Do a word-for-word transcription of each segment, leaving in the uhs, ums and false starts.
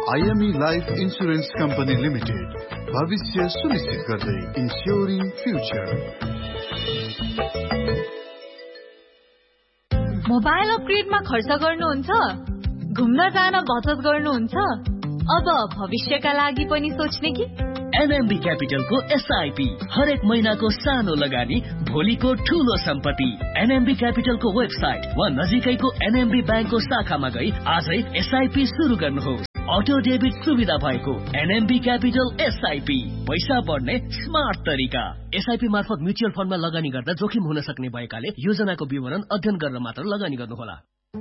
IME life insurance company limited, भविष्य सुनिश्चित गर्दै इन्स्योरिङ फ्युचर। मोबाइल अपग्रेडमा खर्च गर्नुहुन्छ? घुम्न जान बचत गर्नुहुन्छ? अब भविष्यका लागि पनि सोच्ने कि? एनएमबी क्यापिटलको एसआईपी हरेक महिनाको सानो लगानी भोलिको ठूलो सम्पत्ति। एनएमबी क्यापिटलको वेबसाइट वा नजिकैको एनएमबी ब्याङ्कको शाखामा गई आजै एसआईपी सुरु गर्नुहोस्। अटो डेबिट सुविधा भएको एनएमबी क्यापिटल एसआईपी, पैसा बढ्ने स्मार्ट तरिका। एसआईपी मार्फत म्युचुअल फन्डमा लगानी गर्दा जोखिम हुन सक्ने भएकाले योजनाको विवरण अध्ययन गरेर मात्र लगानी गर्नुहोला।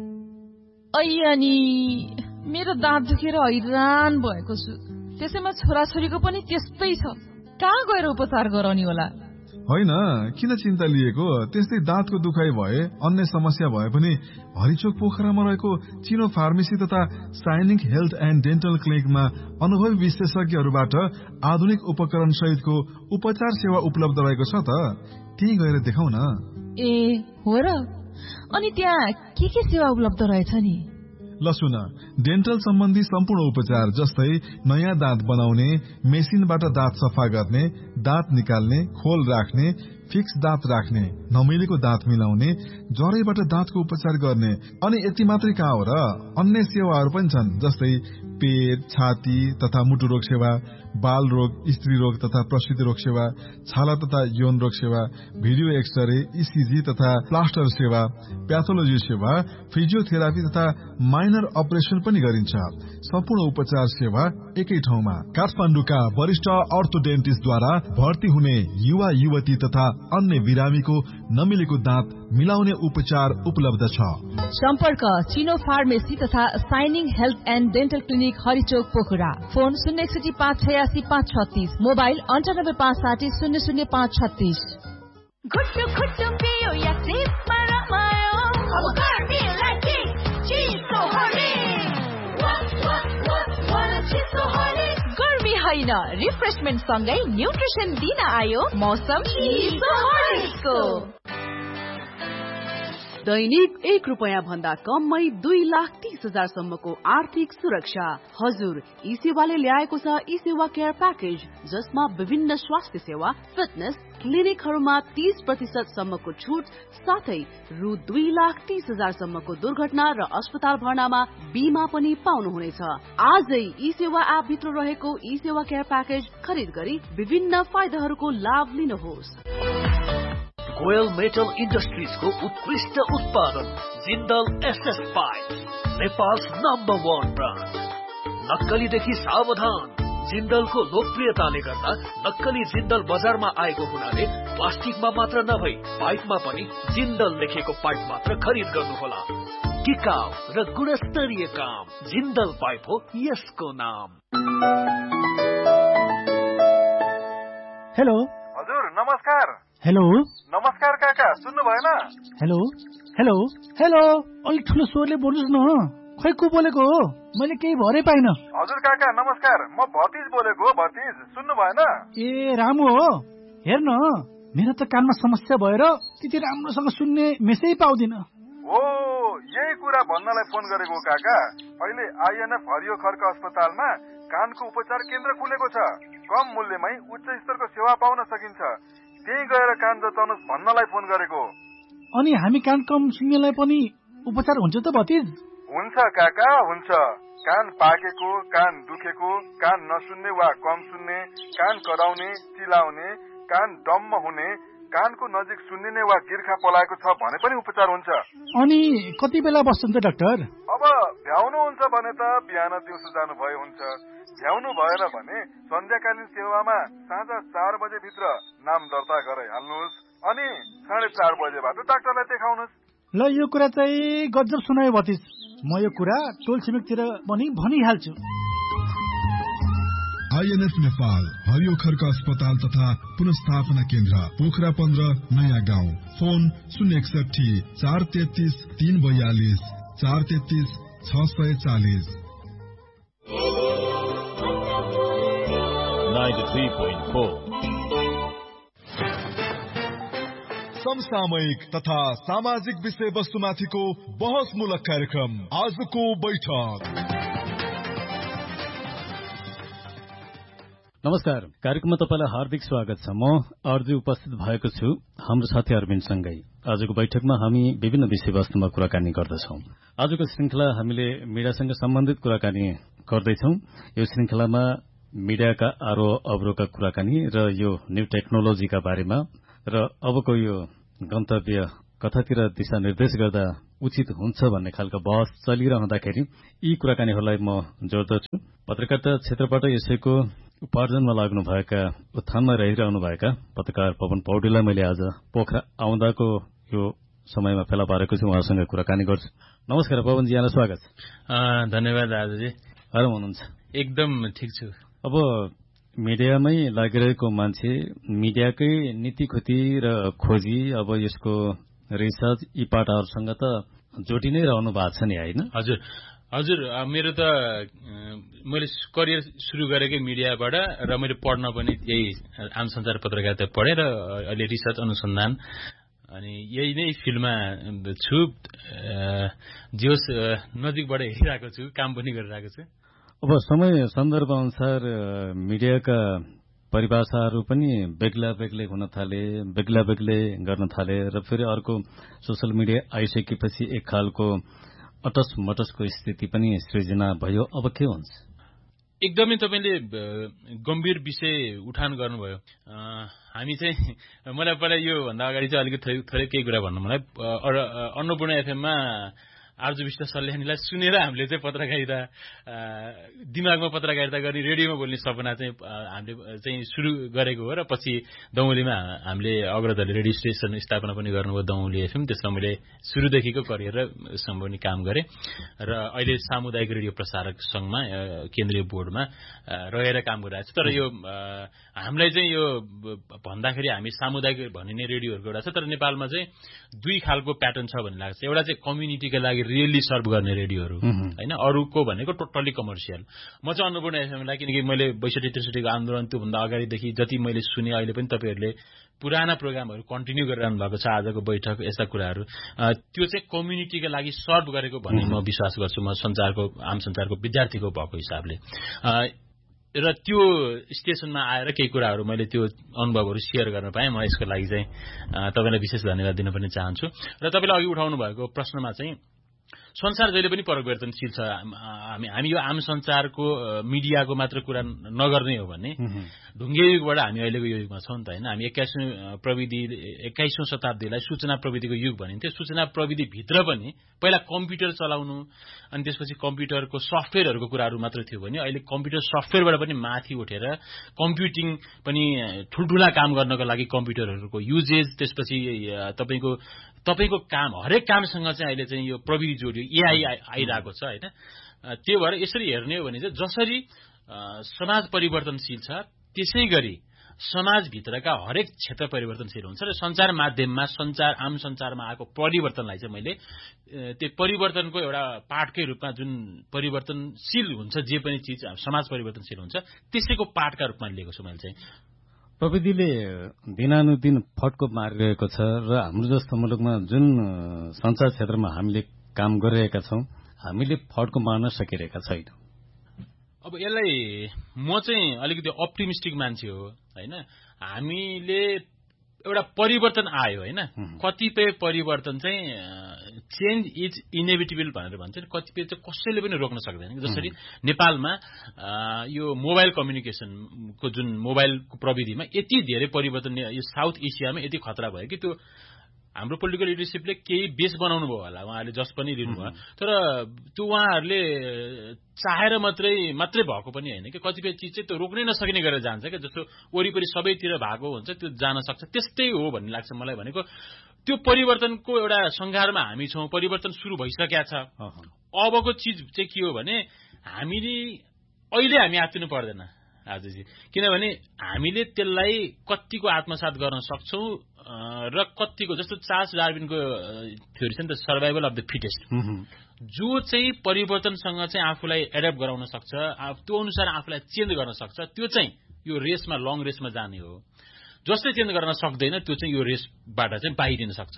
अनि मेरो दाँत दुखेर हैरान भएको छु, त्यसैमा छोराछोरीको पनि त्यस्तै छ। कहाँ गएर उपचार गराउने होला? होइन, किन चिन्ता लिएको? त्यस्तै दाँतको दुखाइ भए, अन्य समस्या भए पनि हरिचोक पोखरामा रहेको चिनो फार्मेसी तथा साइनिङ हेल्थ एन्ड डेन्टल क्लिनिकमा अनुभवी विशेषज्ञहरूबाट आधुनिक उपकरण सहितको उपचार सेवा उपलब्ध रहेको छ त। त्यही गएर देखाउ न। ए हो र? अनि त्यहाँ के के सेवा उपलब्ध रहेछ नि? ल सुन, डेन्टल सम्बन्धी सम्पूर्ण उपचार जस्तै नयाँ दाँत बनाउने, मेसिनबाट दाँत सफा गर्ने, दाँत निकाल्ने, खोल राख्ने, फिक्स दाँत राख्ने, नमिलेको दाँत मिलाउने, जरैबाट दाँतको उपचार गर्ने। अनि यति मात्रै कहाँ हो र, अन्य सेवाहरू पनि छन् जस्तै पेट, छाती तथा मुटु रोग सेवा, बाल रोग, स्त्री रोग तथा प्रसूति रोग सेवा, छाला तथा यौन रोग सेवा, भिडियो एक्सरे, इसिजी तथा प्लास्टर सेवा, प्याथोलोजी सेवा, फिजियोथेरापी तथा माइनर अपरेसन पनि गरिन्छ। सम्पूर्ण उपचार सेवा एकै ठाउँमा। काठमाडौँका वरिष्ठ अर्थोडेन्टिस्टद्वारा भर्ती हुने युवा युवती तथा अन्य बिरामीको नमिलेको दाँत मिलाउने उपचार उपलब्ध छ। सम्पर्क चिनो फार्मेसी तथा shining health and dental clinic, हरिचोक Pokhara. Phone शून्य एकसठी पाँच छयासी पाँच छत्तीस, मोबाइल अन्ठानब्बे पाँच साठी शून्य शून्य पाँच छत्तीस। घुट्टु घुट्टु पियो या चिप्समा रमायो, अब गर्मीलाई के चिसो हरे, गर्मी होइन रिफ्रेशमेन्ट सँगै न्युट्रिसन दिन आयो मौसम चिसो हरेको। दैनिक एक रुपियाँ भन्दा कममै दुई लाख तीस हजार सम्मको आर्थिक सुरक्षा। हजुर, ई सेवाले ल्याएको छ ई सेवा केयर प्याकेज, जसमा विभिन्न स्वास्थ्य सेवा, फिटनेस क्लिनिकहरूमा तीस प्रतिशत सम्मको छुट साथै रु दुई लाख तीस हजार सम्मको दुर्घटना र अस्पताल भर्नामा बीमा पनि पाउनुहुनेछ। आजै ई सेवा एप भित्र रहेको ई सेवा केयर प्याकेज खरिद गरी विभिन्न फाइदाहरूको लाभ लिनुहोस्। गोयल मेटल इन्डस्ट्रिजको उत्कृष्ट उत्पादन Jindal SS pipe, Nepal's number one brand. नक्कलीदेखि सावधान। जिन्दलको लोकप्रियताले गर्दा नक्कली जिन्दल बजारमा आएको हुनाले प्लास्टिकमा मात्र नभई पाइपमा पनि जिन्दल लेखेको पाइप मात्र खरिद गर्नुहोला। टिकाउ र गुणस्तरीय काम, जिन्दल पाइप हो यसको नाम। हेलो हजुर, नमस्कार। हेलो नमस्कार काका, सुन्नु भएन? हेलो हेलो हेलो, अलिक ठुलो स्वरले बोल्नुहोस् न। खै को बोलेको हो? मैले केही भरै पाइन। हजुर काका नमस्कार, म भतिज बोलेको हो। भतिज, सुन्नु भएन? ए रामु हो? हेर्न, मेरो त कानमा समस्या भएर त्यति राम्रोसँग सुन्ने मेसै पाउँदिन। हो, यही कुरा भन्नलाई फोन गरेको काका। अहिले आइएनएफ हरियो खर्क अस्पतालमा कानको उपचार केन्द्र खुलेको छ। कम मूल्यमै उच्च स्तरको सेवा पाउन सकिन्छ। त्यही गएर कान जचाउनुहोस् भन्नलाई फोन गरेको। अनि हामी कान कम सुन्नेलाई पनि उपचार हुन्छ त भतिज? हुन्छ काका, हुन्छ। कान पाकेको, कान दुखेको, कान नसुन्ने वा कम सुन्ने, कान कराउने, चिलाउने, कान डम्म हुने, कानको नजिक सुन्निने वा गिर्खा पलाएको छ भने पनि उपचार हुन्छ। अनि कति बेला बस्छन् त डाक्टर? अब भ्याउनुहुन्छ भने त बिहान दिउँसो जानु भए हुन्छ। भ्याउनु भएन भने सन्ध्याकालीन सेवामा साँझ चार बजे भित्र नाम दर्ता गराइहाल्नुहोस्। अनि साढे चार बजेबाट डाक्टरलाई देखाउनुहोस्। ल, यो कुरा चाहिँ गजब सुनायो भतिज। म यो कुरा टोल छिमेकतिर पनि भनिहाल्छु। आइएनएफ नेपाल हरियो खर्क अस्पताल तथा पुनस्थापना केन्द्र, पोखरा पन्ध्र, नयाँ गाउँ। फोन शून्य एकसठी चार तेत्तीस तीन बयालीस चार तेत्तीस छ सय चालिस। समसामयिक तथा सामाजिक विषय वस्तुमाथिको बहसमूलक कार्यक्रम आजको बैठक। नमस्कार, कार्यक्रममा तपाईँलाई हार्दिक स्वागत छ। म अर्जु उपस्थित भएको छु हाम्रो साथी अरविन्दसँगै। आजको बैठकमा हामी विभिन्न विषयवस्तुमा कुराकानी गर्दछौं। आजको श्रृंखला हामीले मिडियासँग सम्बन्धित कुराकानी गर्दैछौं। यो श्रृंखलामा मिडियाका आरोह अवरोहका कुराकानी र यो न्यू टेक्नोलोजीका बारेमा र अबको यो गन्तव्य कतातिर दिशा निर्देश गर्दा उचित हुन्छ भन्ने खालको बहस चलिरहँदाखेरि यी कुराकानीहरूलाई म जोड्दछु। पत्रकारिता क्षेत्रबाट यसैको उपार्जनमा लाग्नुभएका, उत्थानमा रहिरहनुभएका पत्रकार पवन पौडेललाई मैले आज पोखरा आउँदाको यो समयमा फेला पारेको छु। उहाँसँग कुराकानी गर्छु। नमस्कार पवनजी, यहाँलाई स्वागत छ। धन्यवाद दाजुजी। आराम हुनुहुन्छ? एकदम ठिक छु। अब मिडियामै लागिरहेको मान्छे, मिडियाकै नीति खोजी र खोजी, अब यसको रिसर्च यी पाटाहरूसँग त जोडी नै रहनु भएको छ नि, होइन? हजुर हजुर मेरो त मैले करियर सुरु गरेकै मिडियाबाट र मैले पढ्न पनि यही आम सञ्चार पत्रकारिता पढेँ र अहिले रिसर्च अनुसन्धान अनि यही नै फिल्डमा छु। जे होस् नजिकबाट हेरिरहेको छु, काम पनि गरिरहेको छु। अब समय सन्दर्भ अनुसार मिडियाका परिभाषाहरू पनि बेग्ला बेग्लै हुन थाले, बेग्ला बेग्लै गर्न थाले र फेरि अर्को सोशल मिडिया आइसकेपछि एक खालको अटस मटसको स्थिति पनि सृजना भयो। अब के हुन्छ? एकदमै तपाईँले गम्भीर विषय उठान गर्नुभयो। हामी चाहिँ मलाई पहिला यो भन्दा अगाडि चाहिँ अलिकति थोरै केही कुरा भन्नु मलाई। अन्नपूर्ण एफएममा आर्जु विष्ट सल्यानीलाई सुनेर हामीले चाहिँ पत्रकारिता दिमागमा पत्रकारिता गरी रेडियोमा बोल्ने सपना चाहिँ हामीले चाहिँ सुरु गरेको हो र पछि दौलीमा हामीले अग्रदली रेडियो स्टेसन स्थापना पनि गर्नुभयो, दौली एफएम। त्यसमा मैले सुरुदेखिको करियर र सम्बन्धी काम गरेँ र अहिले सामुदायिक रेडियो प्रसारक संघमा केन्द्रीय बोर्डमा रहेर काम गरिरहेको छु। तर यो हामीलाई चाहिँ यो भन्दाखेरि हामी सामुदायिक भनिने रेडियोहरूको एउटा छ, तर नेपालमा चाहिँ दुई खालको प्याटर्न छ भन्ने लाग्छ। एउटा चाहिँ कम्युनिटीका लागि रियली सर्भ गर्ने रेडियोहरू होइन, अरूको भनेको टोटल्ली कमर्सियल। म चाहिँ अन्नपूर्ण एफएमलाई किनकि मैले बैसठी त्रिसठीको आन्दोलन त्योभन्दा अगाडिदेखि जति मैले सुने, अहिले पनि तपाईँहरूले पुराना प्रोग्रामहरू कन्टिन्यू गरिरहनु भएको छ, आजको बैठक यस्ता कुराहरू, त्यो चाहिँ कम्युनिटीका लागि सर्भ गरेको भन्ने म विश्वास गर्छु। म सञ्चारको आम सञ्चारको विद्यार्थीको भएको हिसाबले र त्यो स्टेशनमा आएर केही कुराहरू मैले त्यो अनुभवहरू सेयर गर्न पाएँ। म यसको लागि चाहिँ तपाईँलाई विशेष धन्यवाद दिन पनि चाहन्छु। र तपाईँले अघि उठाउनु भएको प्रश्नमा चाहिँ संसार जहिले पनि परिवर्तनशील छ। हामी हामी यो आम सञ्चारको मिडियाको मात्र कुरा नगर्ने हो भने ढुङ्गे युगबाट हामी अहिलेको युगमा छौँ नि त, होइन? हामी एक्काइसौँ प्रविधि एक्काइसौँ शताब्दीलाई सूचना प्रविधिको युग भनिन्थ्यो। सूचना प्रविधिभित्र पनि पहिला कम्प्युटर चलाउनु अनि त्यसपछि कम्प्युटरको सफ्टवेयरहरूको कुराहरू मात्र थियो भने अहिले कम्प्युटर सफ्टवेयरबाट पनि माथि उठेर कम्प्युटिङ पनि ठुल्ठुला काम गर्नको लागि कम्प्युटरहरूको युजेज, त्यसपछि तपाईँको तपाईँको काम हरेक कामसँग चाहिँ अहिले चाहिँ यो प्रविधि जोडियो, एआई आइरहेको छ, होइन? त्यो भएर यसरी हेर्ने हो भने चाहिँ जसरी समाज परिवर्तनशील छ त्यसै गरी समाजभित्रका हरेक क्षेत्र परिवर्तनशील हुन्छ र सञ्चार माध्यममा सञ्चार आम सञ्चारमा आएको परिवर्तनलाई चाहिँ मैले त्यो परिवर्तनको एउटा पार्टकै रूपमा जुन परिवर्तनशील हुन्छ, जे पनि चिज समाज परिवर्तनशील हुन्छ त्यसैको पार्टका रूपमा लिएको छु मैले चाहिँ। प्रविधिले दिनानुदिन फड्को मारिरहेको छ र हाम्रो जस्तो मुलुकमा जुन सञ्चार क्षेत्रमा हामीले काम गरिरहेका छौँ हामीले फड्को मार्न सकिरहेका छैनौँ। अब यसलाई म चाहिँ अलिकति अप्टिमिस्टिक मान्छे हो, होइन? हामीले एउटा परिवर्तन आयो, होइन? कतिपय परिवर्तन चाहिँ चेन्ज इज इनेभिटेबल भनेर भन्छ, कतिपय चाहिँ कसैले पनि रोक्न सक्दैन। जसरी नेपालमा यो मोबाइल कम्युनिकेसनको जुन मोबाइलको प्रविधिमा यति धेरै परिवर्तन यो साउथ एसियामा यति खतरा भयो कि त्यो हाम्रो पोलिटिकल लिडरसिपले केही बेस बनाउनु भयो होला, उहाँहरूले जस पनि लिनुभयो, तर त्यो उहाँहरूले चाहेर मात्रै मात्रै भएको पनि होइन कि कतिपय चिज चाहिँ त्यो रोक्नै नसकिने गरेर जान्छ क्या। जस्तो वरिपरि सबैतिर भएको हुन्छ त्यो जान सक्छ, त्यस्तै हो भन्ने लाग्छ मलाई। भनेको त्यो परिवर्तनको एउटा सङ्घारमा हामी छौँ, परिवर्तन सुरु भइसकेका छ। अबको चिज चाहिँ के हो भने हामीले अहिले हामी आत्तिनु पर्दैन आजजी, किनभने हामीले त्यसलाई कतिको आत्मसात गर्न सक्छौँ र कतिको, जस्तो चार्ल्स डार्विनको थ्योरी छ नि त, सर्भाइभल अफ द फिटेस्ट, जो चाहिँ परिवर्तनसँग चाहिँ आफूलाई एडप्ट गराउन सक्छ, त्यो अनुसार आफूलाई चेन्ज गर्न सक्छ, त्यो चाहिँ यो रेसमा लङ रेसमा जाने हो। जसले चेन्ज गर्न सक्दैन त्यो चाहिँ यो रेसबाट चाहिँ बाहिरिन सक्छ।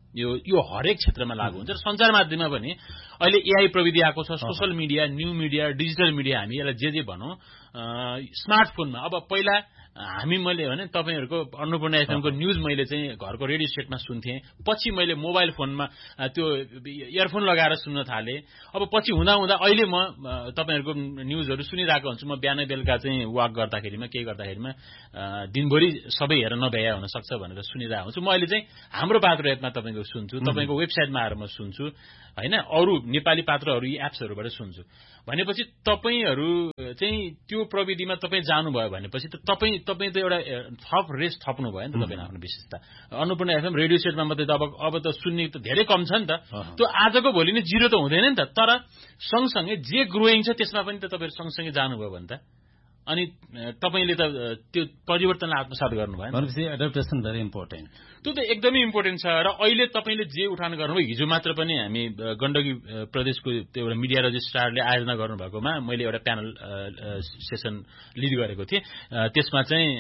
यो यो हरेक क्षेत्रमा लागू हुन्छ र सञ्चार माध्यममा पनि अहिले एआई प्रविधि आएको छ social media new media digital media हामी यसलाई जे जे भनौँ स्मार्टफोनमा अब पहिला हामी मैले भने तपाईहरुको अन्नपूर्ण एफएमको न्यूज मैले चाहिँ घरको रेडियो सेटमा सुन्थे पछि मैले मोबाइल फोनमा त्यो इयरफोन लगाएर सुन्न थाले अब पछि हुँदा हुँदा अहिले म तपाईहरुको न्यूजहरु सुनिरहेको हुन्छु म बिहान बेलुका चाहिँ वाक गर्दाखेरिमा के गर्दाखेरिमा दिनभरि सबै हेर नभ्याया हुन सक्छ भनेर सुनिरहेको हुन्छु म अहिले चाहिँ हाम्रो पात्र एपमा तपाईको सुन्छु तपाईको वेबसाइटमा आएर म सुन्छु हैन अरु नेपाली पात्रहरु यी एप्सहरुबाट सुन्छु भनेपछि तपाईहरु चाहिँ त्यो प्रविधिमा तपाई जानुभयो भनेपछि त तपाई तपाई त एउटा थप रेस थप्नु भयो नि त तपाईले आफ्नो विशेषता अन्नपूर्ण एफएम रेडियो सेटमा मात्रै त अब अब त सुन्ने त धेरै कम छ नि त त्यो आजको भोलि नै जिरो त हुँदैन नि त तर सँगसँगै जे ग्रोइङ छ त्यसमा पनि त तपाईहरु सँगसँगै जानुभयो भने त अनि तपाईले त त्यो परिवर्तनलाई आत्मसात गर्नुभयो भनेपछि एडाप्टेसन भेरी इम्पोर्टेन्ट त्यो त एकदमै इम्पोर्टेन्ट छ र अहिले तपाईले जे उठान गर्नुभयो हिजो मात्र पनि हामी गण्डकी प्रदेशको त्यो एउटा मिडिया रजिस्ट्रारले आयोजना गर्नुभएकोमा मैले एउटा प्यानल सेसन लिड गरेको थिएँ त्यसमा चाहिँ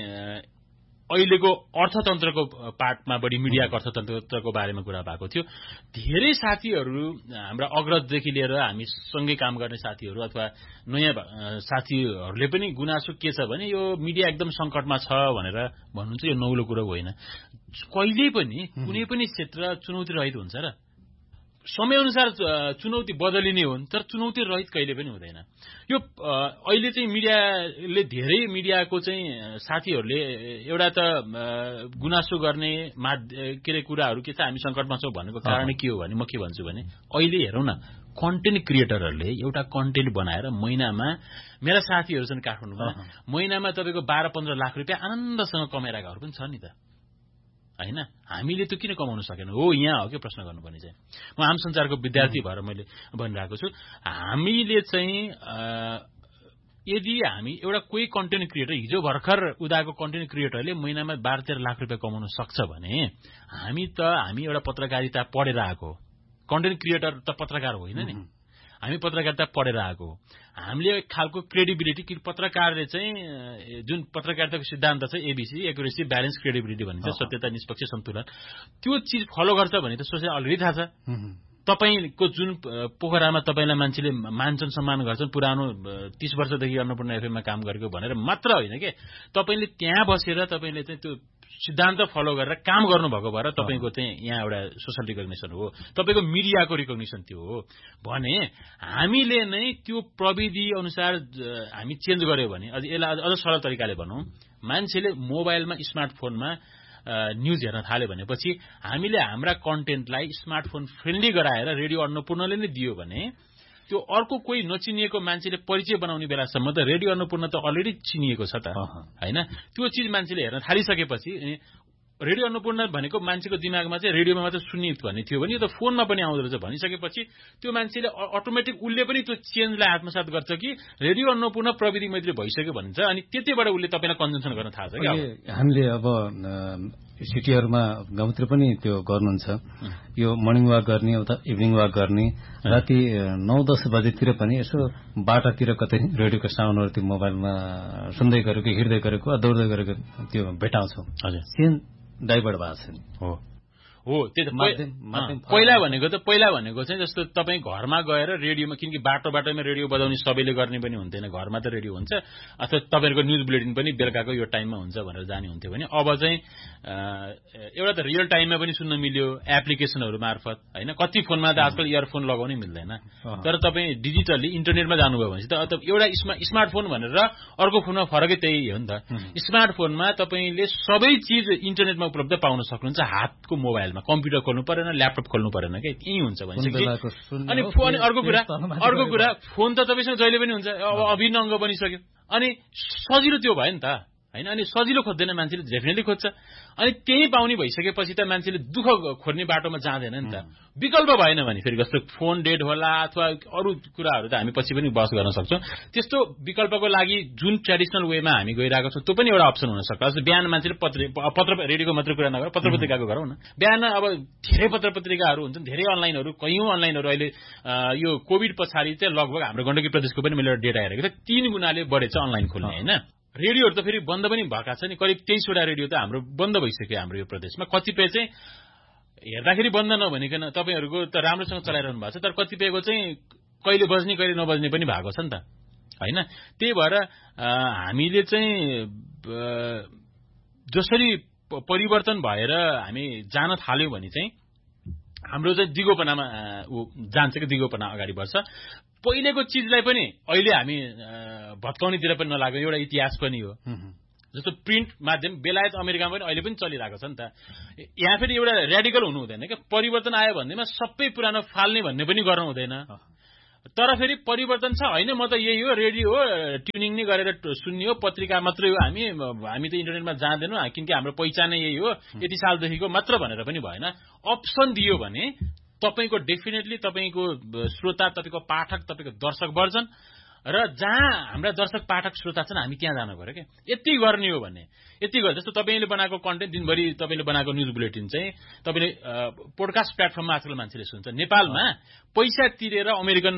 अहिलेको अर्थतन्त्रको पार्टमा बढी मिडियाको अर्थतन्त्रको बारेमा कुरा भएको थियो धेरै साथीहरु हाम्रा अग्रजदेखि लिएर हामी सँगै काम गर्ने साथीहरु अथवा नयाँ साथीहरुले पनि गुनासो के छ भने यो मिडिया एकदम संकटमा छ भनेर भन्नुहुन्छ यो नौलो कुरा होइन कहिले पनि कुनै पनि क्षेत्र चुनौती रहित हुन्छ र समयअनुसार चुनौती बदलिने हुन् तर चुनौती रहित कहिले पनि हुँदैन यो अहिले चाहिँ मिडियाले धेरै मिडियाको चाहिँ साथीहरुले एउटा त गुनासो गर्ने के रे कुराहरु के छ हामी संकटमा छौं भनेको कारण के हो भने म के भन्छु भने अहिले हेरौं न कन्टेन्ट क्रिएटरहरुले एउटा कन्टेन्ट बनाएर महिनामा मेरा साथीहरु छन् काठमाडौँमा महिनामा तपाईको बाह्र पन्ध्र लाख रुपैयाँ आनन्दसँग कमाइरहेकाहरु पनि छन् नि त हैन हामीले त किन कमाउन सकेन हो यहाँ हो के प्रश्न गर्नुपर्ने चाहिँ म आम संचारको विद्यार्थी भएर मैले भनिरहेको छु हामीले चाहिँ यदि हामी एउटा कोही कन्टेन्ट क्रिएटर हिजो भर्खर उदाको कन्टेन्ट क्रिएटरले महिनामा बाह्र तेह्र लाख रुपैयाँ कमाउन सक्छ भने हामी त हामी एउटा पत्रकारिता पढेर आएको कन्टेन्ट क्रिएटर त पत्रकार होइन नि हामी पत्रकारिता पढेर आएको हामीले एक खालको क्रेडिबिलिटी कि पत्रकारले चाहिँ जुन पत्रकारिताको सिद्धान्त छ एबीसी एक्युरेसी ब्यालेन्स क्रेडिबिलिटी भनिन्छ सत्यता निष्पक्ष सन्तुलन त्यो चीज फलो गर्छ भने त सोचे अलरेडी थाहा छ तपाईको जुन पोखरामा तपाईलाई मान्छेले मान्छन् सम्मान गर्छन् पुरानो तीस वर्षदेखि अन्नपूर्ण एफएममा काम गरेको भनेर मात्र होइन के तपाईले त्यहाँ बसेर तपाईले चाहिँ त्यो सिद्धान्त फलो गरेर काम गर्नुभएको भएर तपाईको चाहिँ यहाँ एउटा सोशल रिकग्निसन हो तपाईको मिडियाको रिकग्निसन त्यो हो भने हामीले नै त्यो प्रविधि अनुसार हामी चेन्ज गर्यो भने अझ यसलाई अझ सरल तरिकाले भनौं मान्छेले मोबाइलमा स्मार्टफोनमा न्यूज हेर्न थाल्यो भनेपछि हामीले हाम्रा कन्टेन्टलाई स्मार्टफोन फ्रेन्डली गराएर रेडियो अन्नपूर्णले नै दियो भने त्यो अर्को कोही नचिनिएको मान्छेले परिचय बनाउने बेलासम्म त रेडियो अन्नपूर्ण त अलरेडी चिनिएको छ त हैन त्यो चीज मान्छेले हेर्न थालिसकेपछि रेडियो अन्नपूर्ण भनेको मान्छेको दिमागमा चाहिँ रेडियोमा मात्र सुन्ने भन्ने थियो भने यो त फोनमा पनि आउँदो रहेछ भनिसकेपछि त्यो मान्छेले अटोमेटिक उसले पनि त्यो चेन्जलाई आत्मसात गर्छ कि रेडियो अन्नपूर्ण प्रविधि मैत्री भइसक्यो भन्छ अनि त्यतिबाट उसले तपाईलाई कन्जम्सन गर्न थाल्छ कि हामीले अब सिटीहरुमा गाउँतिर पनि त्यो गर्नुहुन्छ यो मर्निङ वाक गर्ने अथवा इभिनिङ वाक गर्ने राति नौ दस बजेतिर पनि यसो बाटातिर कतै रेडियोको साउन्डहरु त्यो मोबाइलमा सुन्दै गरेको हिँड्दै गरेको दौड्दै गरेको त्यो भेटाउँछौं हजुर सेन डाइभर्ट भएको छ नि हो हो त्यो पहिला भनेको त पहिला भनेको चाहिँ जस्तो तपाई घरमा गएर रेडियोमा किनकि बाटो बाटोमा रेडियो बजाउने सबैले गर्ने पनि हुन्थेन घरमा त रेडियो हुन्छ अथवा तपाईहरुको न्यूज बुलेटिन पनि बेलुकाको यो टाइममा हुन्छ भनेर जाने हुन्थ्यो भने अब चाहिँ एउटा त रियल टाइममा पनि सुन्न मिल्यो एप्लिकेसनहरु मार्फत हैन कति फोनमा त आजकल इयरफोन लगाउनै मिल्दैन तर तपाई डिजिटली इन्टरनेटमा जानुभयो भने त एउटा स्मार्टफोन भनेर अर्को फोनमा फरकै त्यही हो नि त स्मार्टफोनमा तपाईले सबै चीज इन्टरनेटमा उपलब्ध पाउन सक्नुहुन्छ हातको मोबाइलमा कम्प्युटर खोल्नु परेन ल्यापटप खोल्नु परेन के यही हुन्छ भनिसक्यो अनि फोन अर्को कुरा अर्को कुरा फोन त तपाईसँग जहिले पनि हुन्छ अब अभिन्न अंग बनिसक्यो अनि सजिलो त्यो भयो नि त हैन अनि सजिलो खोज्दैन मान्छेले डेफिनेटली खोज्छ अनि त्यही पाउने भइसकेपछि त मान्छेले दुःख खोज्ने बाटोमा जाँदैन नि त विकल्प भएन भने फेरि जस्तो फोन डेड होला अथवा अरु कुराहरु त हामी पछि पनि बहस गर्न सक्छौं त्यस्तो विकल्पको लागि जुन ट्रेडिसनल वेमा हामी गइरहेको छौं त्यो पनि एउटा अप्सन हुन सक्छ जस्तो बिहान मान्छेले पत्र पत्र रेडियोको मात्र कुरा नगरेर पत्र पत्रिकाको गरौँ न बिहान अब धेरै पत्र पत्रिकाहरु हुन्छन् धेरै अनलाइनहरु कयौं अनलाइनहरु अहिले यो कोभिड पछाडी चाहिँ लगभग हाम्रो गण्डकी प्रदेशको पनि मैले डेटा हेरेको थिएँ तीन गुणाले बढेछ अनलाइन खोल्ने हैन रेडियोहरु त फेरि बन्द पनि भएका छन् करिब तेइस वटा रेडियो त हाम्रो बन्द भइसक्यो हाम्रो यो प्रदेशमा कतिपय चाहिँ हेर्दाखेरि बन्द नभनिकन तपाईँहरूको त राम्रोसँग चलाइरहनु भएको छ, तर कतिपयको चाहिँ कहिले बज्ने कहिले नबज्ने पनि भएको छ नि त होइन। त्यही भएर हामीले चाहिँ जसरी परिवर्तन भएर हामी जान थाल्यौं भने चाहिँ हाम्रो चाहिँ दिगोपनामा जान्छ कि दिगोपना अगाडि बढ्छ। पहिलेको चिजलाई पनि अहिले हामी भत्काउनेतिर पनि नलाग्यो, एउटा इतिहास पनि हो। जस्तो प्रिन्ट माध्यम बेलायत अमेरिकामा पनि अहिले पनि चलिरहेको छ नि त। यहाँ फेरि एउटा रेडिकल हुनु हुँदैन क्या, परिवर्तन आयो भन्दैमा सबै पुरानो फाल्ने भन्ने पनि गर्नु हुँदैन। तर फेरि परिवर्तन छ होइन, म त यही हो, रेडियो हो, ट्युनिङ नै गरेर सुन्ने हो, पत्रिका मात्रै हो, हामी हामी त इन्टरनेटमा जाँदैनौँ किनकि हाम्रो पहिचान नै यही हो, यति सालदेखिको मात्र भनेर पनि भएन। अप्सन दियो भने तपाईको डेफिनेटली तपाईको श्रोता, तपाईको पाठक, तपाईको दर्शक बढ्छन् र जहाँ हाम्रा दर्शक पाठक श्रोता छन् हामी त्यहाँ जानु पर्यो क्या। यति गर्ने हो भने यति गर्दा जस्तो तपाईँले बनाएको कन्टेन्ट दिनभरि तपाईँले बनाएको न्युज बुलेटिन चाहिँ तपाईँले पोडकास्ट प्लेटफर्ममा आजकल मान्छेले सुन्छ। नेपालमा पैसा तिरेर अमेरिकन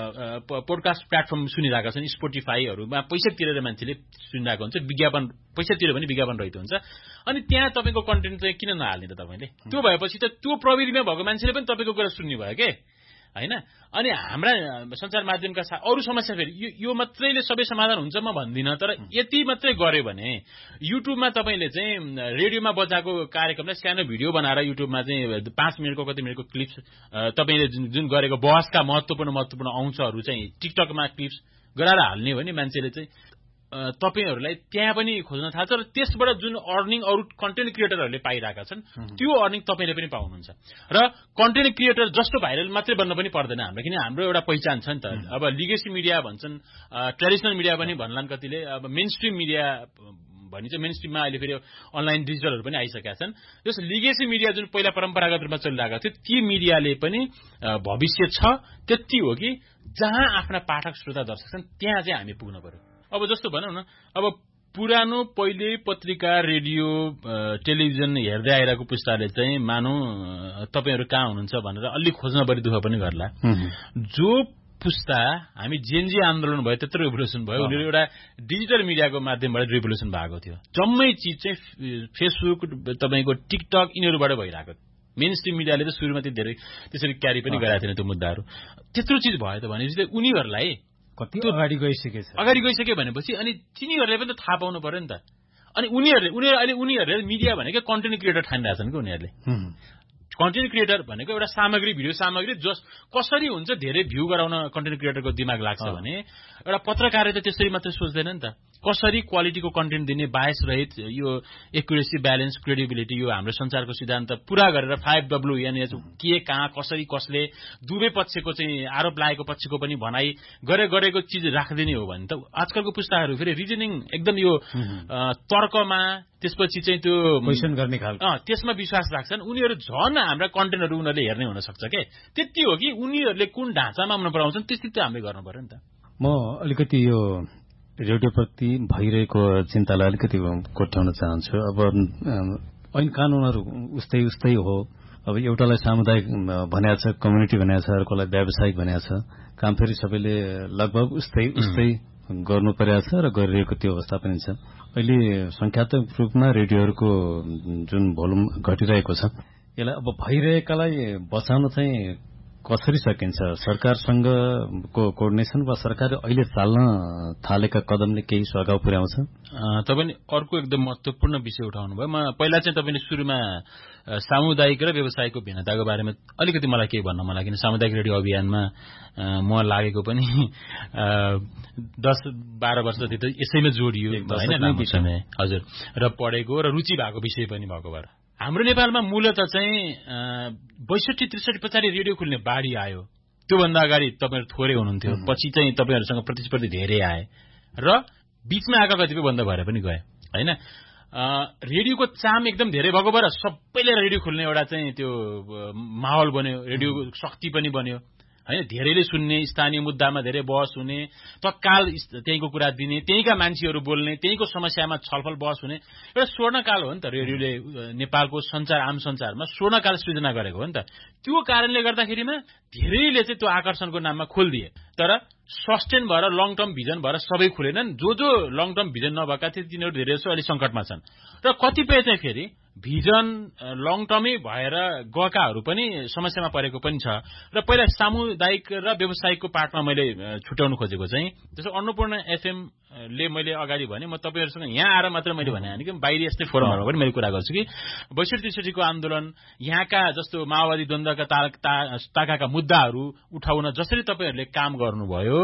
पोडकास्ट प्लेटफर्म सुनिरहेका छन्, स्पोटिफाईहरूमा पैसा तिरेर मान्छेले सुनिरहेको हुन्छ, विज्ञापन पैसा तिरेर पनि विज्ञापन रहित हुन्छ। अनि त्यहाँ तपाईँको कन्टेन्ट चाहिँ किन नहाल्ने त तपाईँले? त्यो भएपछि त त्यो प्रविधिमा भएको मान्छेले पनि तपाईँको कुरा सुन्ने भयो के होइन। अनि हाम्रा सञ्चार माध्यमका अरू समस्या फेरि यो, यो मात्रैले सबै समाधान हुन्छ म भन्दिनँ, तर यति मात्रै गर्यो भने युट्युबमा तपाईँले चाहिँ रेडियोमा बजाएको कार्यक्रमलाई सानो भिडियो बनाएर युट्युबमा चाहिँ पाँच मिनटको कति मिनटको क्लिप्स तपाईँले जुन जुन गरेको बहसका महत्त्वपूर्ण महत्त्वपूर्ण अंशहरू चाहिँ टिकटकमा क्लिप्स गराएर हाल्ने हो भने मान्छेले चाहिँ तपाईहरुलाई त्यहाँ पनि खोज्न थाल्छ र त्यसबाट जुन अर्निङ अरु कन्टेन्ट क्रिएटरहरूले पाइरहेका छन् त्यो अर्निङ तपाईले पनि पाउनुहुन्छ। र कन्टेन्ट क्रिएटर जस्तो भाइरल मात्रै बन्न पनि पर्दैन हाम्रो, किन हाम्रो एउटा पहिचान छ नि त। अब लिगेसी मिडिया भन्छन्, ट्रेडिसनल मिडिया पनि भन्लान् कतिले, अब मेन स्ट्रिम मिडिया भनिन्छ। मेन स्ट्रिममा अहिले फेरि अनलाइन डिजिटलहरू पनि आइसकेका छन्। जस लिगेसी मिडिया जुन पहिला परम्परागत रूपमा चलिरहेको थियो ती मिडियाले पनि भविष्य छ। त्यति हो कि जहाँ आफ्ना पाठक श्रोता दर्शक छन् त्यहाँ चाहिँ हामी पुग्न पर्यो। अब जस्तो भनौँ न, अब पुरानो पहिले पत्रिका रेडियो टेलिभिजन हेर्दै आइरहेको पुस्ताले चाहिँ मानौ तपाईहरु कहाँ हुनुहुन्छ भनेर अलि खोज्न बढी दुःख पनि गर्ला। जो पुस्ता हामी जेनजी आन्दोलन भयो त्यत्रो रिभोल्युसन भयो, उनीहरू एउटा डिजिटल मिडियाको माध्यमबाट रिभोल्युसन भएको थियो। जम्मै चिज चाहिँ फेसबुक, तपाईको टिकटक यिनीहरूबाट भइरहेको। मेन स्ट्रिम मिडियाले त सुरुमा चाहिँ धेरै त्यसरी क्यारी पनि गराएको थिएन त्यो मुद्दाहरू। त्यत्रो चिज भयो त भनेपछि उनीहरूलाई कति अगाडि गइसके छ। अगाडि गइसके भनेपछि अनि तिनीहरूले पनि त थाहा पाउनु पर्यो नि त। अनि उनीहरूले उनीहरू अहिले उनीहरूले मिडिया भनेको कन्टेन्ट क्रिएटर ठानिरहेछन् कि उनीहरूले। कन्टेन्ट क्रिएटर भनेको एउटा सामग्री, भिडियो सामग्री जस कसरी हुन्छ धेरै भ्यू गराउन कन्टेन्ट क्रिएटरको दिमाग लाग्छ भने एउटा पत्रकारले त त्यसरी मात्रै सोच्दैन नि त। कसरी क्वालिटीको कन्टेन्ट दिने, बायस रहित, यो एक्युरेसी, ब्यालेन्स, क्रेडिबिलिटी, यो हाम्रो संचारको सिद्धान्त पूरा गरेर फाइभ डब्लु एनएच के कहाँ कसरी कसले दुवै पक्षको चाहिँ आरोप लागेको पक्षको पनि भनाइ गरे गरेको चिज राख्दिने हो भने त आजकलको पुस्ताहरू फेरि रिजनिङ एकदम यो तर्कमा त्यसपछि चाहिँ त्यो क्वेशन गर्ने खालको त्यसमा विश्वास राख्छन्। उनीहरू झन् हाम्रा कन्टेन्टहरू उनीहरूले हेर्ने हुन सक्छ के। त्यति हो कि उनीहरूले कुन ढाँचामा मन पराउँछन् त्यति त हामीले गर्नु पर्यो नि त। म अलिकति यो रेडियोप्रति भइरहेको चिन्तालाई अलिकति कोट्याउन चाहन्छु। अब ऐन कानूनहरू उस्तै उस्तै हो। अब एउटालाई सामुदायिक भनेको छ, कम्युनिटी भनेको छ, अर्कोलाई व्यावसायिक भनेको छ। काम फेरि सबैले लगभग उस्तै उस्तै गर्नु परेको छ र गरिरहेको त्यो अवस्था पनि छ। अहिले संख्यात्मक रूपमा रेडियोहरूको जुन भोल्युम घटिरहेको छ, यसलाई अब भइरहेकालाई बचाउन चाहिँ कसरी सकिन्छ? सरकारसँगको कोअर्डिनेसन वा सरकारले अहिले चाल्न थालेका कदमले केही सुझाव पुर्याउँछ? तपाईले अर्को एकदम महत्त्वपूर्ण विषय उठाउनु भयो। म पहिला चाहिँ तपाईले सुरुमा सामुदायिक र व्यवसायको भिन्नताको बारेमा अलिकति मलाई केही भन्न मन लाग्यो। सामुदायिक रेडियो अभियानमा म लागेको पनि दस बाह्र वर्ष जति त यसैमा जोडियो होइन हजुर, र पढेको र रुचि भएको विषय पनि भएको भएर हाम्रो नेपालमा मूलत चाहिँ बैसठी त्रिसठी पछाडि रेडियो खुल्ने बाढी आयो। त्योभन्दा अगाडि तपाईँहरू थोरै हुनुहुन्थ्यो, पछि चाहिँ तपाईँहरूसँग प्रतिस्पर्धी धेरै आए र बीचमा आएका कतिपय बन्द भएर पनि गए होइन। रेडियोको चाम एकदम धेरै भएको भएर सबैले रेडियो खुल्ने एउटा चाहिँ त्यो माहौल बन्यो, रेडियो शक्ति पनि बन्यो होइन। धेरैले सुन्ने, स्थानीय मुद्दामा धेरै बहस हुने, तत्काल त्यहीँको कुरा दिने, त्यहीँका मान्छेहरू बोल्ने, त्यहीँको समस्यामा छलफल बहस हुने एउटा स्वर्णकाल हो नि त। रेडियोले नेपालको संचार, आम संचारमा स्वर्णकाल सृजना गरेको हो नि त। त्यो कारणले गर्दाखेरिमा धेरैले चाहिँ त्यो आकर्षणको नाममा खोलिदिए। तर सस्टेन भएर लङ टर्म भिजन भएर सबै खुलेनन्। जो जो लङ टर्म भिजन नभएका थिए तिनीहरू धेरै जसो अलि संकटमा छन् र कतिपय चाहिँ फेरि भिजन लङ टर्मै भएर गएकाहरू पनि समस्यामा परेको पनि छ। र पहिला सामुदायिक र व्यावसायिकको पार्टमा मैले छुट्याउनु खोजेको चाहिँ जस्तो अन्नपूर्ण एफएम ले मैले अगाडि भने म तपाईहरुसँग यहाँ आएर मात्र मैले भने हैन कि बाहिरी यस्तै फोरमहरुमा पनि मैले कुरा गर्छु कि बैसठी त्रिसठी को आन्दोलन यहाँका जस्तो माओवादी द्वन्द्वका ताकाका मुद्दाहरू उठाउन जसरी तपाईहरुले काम गर्नुभयो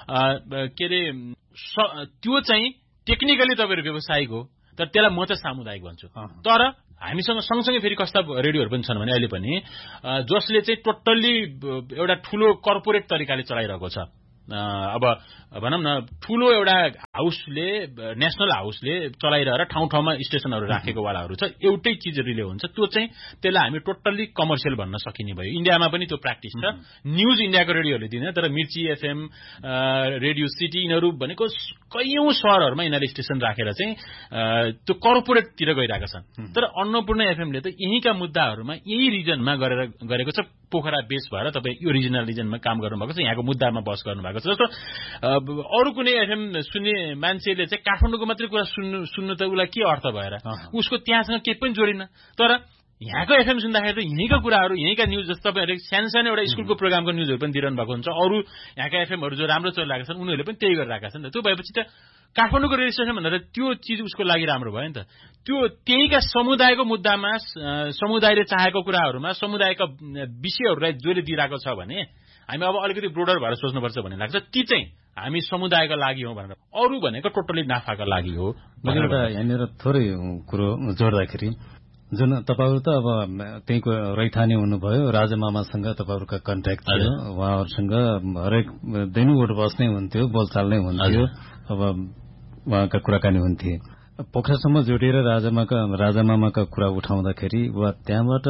के रे त्यो चाहिँ टेक्निकली तपाईहरु व्यावसायिक हो तर त्यसलाई म चाहिँ सामुदायिक भन्छु। तर हामीसँग सँगसँगै फेरि कस्ता रेडियोहरु पनि छन् भने अहिले पनि जसले चाहिँ टोटल्ली एउटा ठूलो कर्पोरेट तरिकाले चलाइरहेको छ। अब भनौं न ठूलो एउटा हाउसले नेशनल हाउसले चलाइरहेर ठाउँ ठाउँमा स्टेशनहरु राखेको वालाहरु छ। एउटै चीज रिले हुन्छ त्यो चाहिँ त्यसलाई हामी टोटल्ली कमर्सियल भन्न सकिने भयो। इन्डियामा पनि त्यो प्र्याक्टिस छ। न्यूज इन्डियाको रेडियोहरुले दिदैन तर मिर्ची एफएम रेडियो सिटी यिनीहरु भनेको कयौं शहरहरुमा यिनीहरुले स्टेशन राखेर चाहिँ त्यो कर्पोरेट तिर गइरहेका छन्। तर अन्नपूर्ण एफएमले त यहीँका मुद्दाहरुमा यही रिजनमा गरेर गरेको छ। पोखरा बेस भएर तपाई यो रिजनल रिजनमा काम गर्नु भएको छ। यहाँको मुद्दामा बस गर्नु भएको छ। जस्तो अरु कुनै एफएम सुन्ने मान्छेले चाहिँ काठमाडौँको मात्रै कुरा सुन्नु सुन्नु त उलाई के अर्थ भएर उसको त्यहाँसँग केही पनि जोडिन। तर यहाँको एफएम सुन्दाखेरि त यहीँका कुराहरू यहीँका न्यूज जस्तो तपाईहरुले सानसानो एउटा स्कुलको प्रोग्रामको न्यूजहरु पनि दिइरहनु भएको हुन्छ। अरु यहाँका एफएमहरु जो राम्रो चलिरहेका छन् उनीहरुले पनि त्यही गरिरहेका छन्। त्यो भएपछि त काठमाडौँको रेडियो स्टेसन भन्दा त्यो चीज उसको लागि राम्रो भयो नि त। त्यो त्यहीका समुदायको मुद्दामा समुदायले चाहेको कुराहरुमा समुदायका विषयहरुलाई जसले दिइरहेको छ भने हामी अब अलिकति ब्रोडर भएर सोच्नुपर्छ भन्ने लाग्छ। ती चाहिँ हामी समुदायका लागि हो भनेर अरु भनेको टोटली नाफाका लागि हो। मैले एउटा यहाँनिर थोरै कुरो जोड्दाखेरि जुन तपाईहरु त अब त्यहीको रैथाने हुनुभयो राजमामासँग तपाईहरुका कन्ट्याक्ट थियो। उहाँहरुसँग हरेक दिनैबाट बस्नै हुन्थ्यो बोलचाल नै हुन्थ्यो। अब उहाँका कुराकानी हुन्थे। पोखरासम्म जोडिएर राजामाका राजामामाका कुरा उठाउँदाखेरि वा त्यहाँबाट